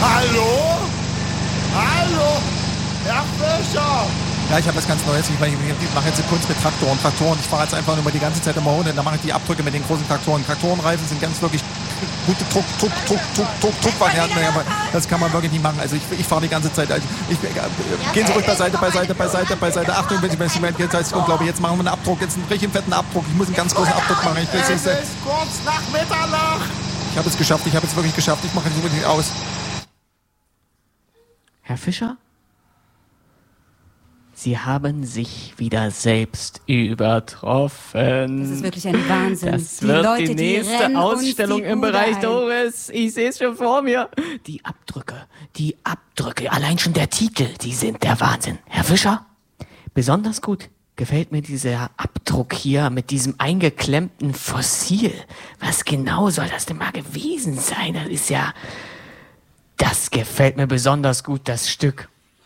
Hallo? Hallo? Herr Fischer! Ja, ich habe was ganz Neues. Ich mache jetzt Kunst mit Traktoren. Ich fahre jetzt einfach nur die ganze Zeit immer runter und dann mache ich die Abdrücke mit den großen Traktoren. Traktorenreifen sind ganz wirklich gute Druckvarianten. Aber das kann man wirklich nicht machen. Also ich fahre die ganze Zeit. Also gehen Sie ruhig beiseite. Achtung, wenn Sie jetzt heißt, unglaublich, jetzt machen wir einen Abdruck, jetzt einen richtig fetten Abdruck. Ich muss einen ganz großen Abdruck machen. Es ist kurz nach Mitternacht. Ich habe es geschafft. Ich habe es wirklich geschafft. Ich mache es wirklich aus. Herr Fischer? Sie haben sich wieder selbst übertroffen. Das ist wirklich ein Wahnsinn. Das wird die nächste Ausstellung im Bereich Doris. Ich sehe es schon vor mir. Die Abdrücke, allein schon der Titel, die sind der Wahnsinn. Herr Fischer, besonders gut gefällt mir dieser Abdruck hier mit diesem eingeklemmten Fossil. Was genau soll das denn mal gewesen sein? Das gefällt mir besonders gut, das Stück.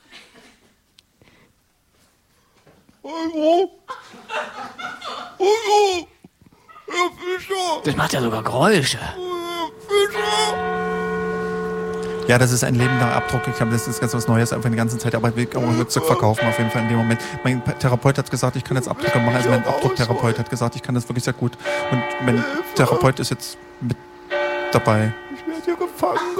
Hallo? Hallo? Herr Fischer? Das macht ja sogar Geräusche. Herr Fischer? Ja, das ist ein lebender Abdruck. Ich glaube, das ist ganz was Neues einfach die ganze Zeit. Aber wir können zu verkaufen auf jeden Fall in dem Moment. Mein Therapeut hat gesagt, ich kann jetzt Abdrücke machen. Also mein Abdrucktherapeut hat gesagt, ich kann das wirklich sehr gut. Und mein Therapeut ist jetzt mit dabei. Ich werde hier gefangen